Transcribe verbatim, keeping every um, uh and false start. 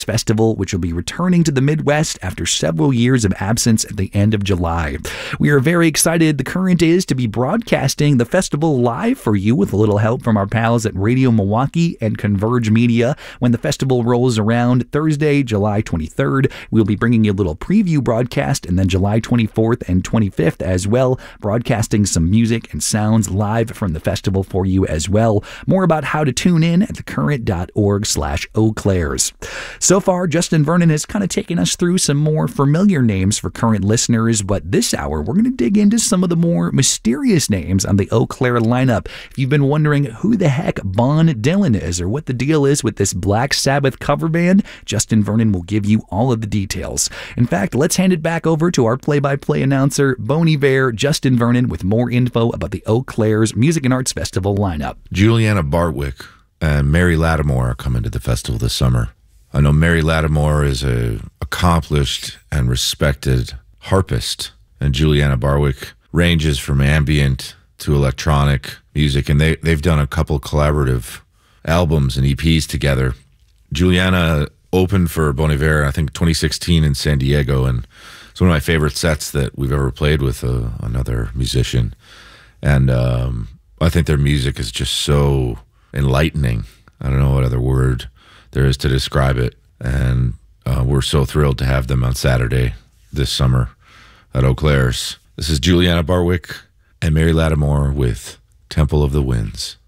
Festival, which will be returning to the Midwest after several years of absence at the end of July. We are very excited. The Current is to be broadcasting the festival live for you with a little help from our pals at Radio Milwaukee and Converge Media. When the festival rolls around Thursday, July twenty-third, we'll be bringing you a little preview broadcast, and then July twenty-fourth and twenty-fifth as well, broadcasting some music and sounds live from the festival for you as well. More about how to tune in at thecurrent.org slash Eau Claires. So far, Justin Vernon has kind of taken us through some more familiar names for Current listeners, but this hour we're going to dig into some of the more mysterious names on the Eau Claire lineup. If you've been wondering who the heck Bon Dylan is or what the deal is with this Black Sabbath cover band, Justin Vernon will give you all of the details. In fact, let's hand it back over to our play-by-play announcer, Bon Iver, Justin Vernon, with more info about the Eau Claire's Music and Arts Festival lineup. Juliana Bartwick and Mary Lattimore are coming to the festival this summer. I know Mary Lattimore is a accomplished and respected harpist, and Juliana Bartwick ranges from ambient to electronic music, and they, they've done a couple collaborative albums and E Ps together. Juliana opened for Bon Iver, I think, twenty sixteen in San Diego, and it's one of my favorite sets that we've ever played with uh, another musician. And um, I think their music is just so enlightening. I don't know what other word there is to describe it, and uh, we're so thrilled to have them on Saturday this summer at Eau Claire's. This is Juliana Bartwick and Mary Lattimore with Temple of the Winds.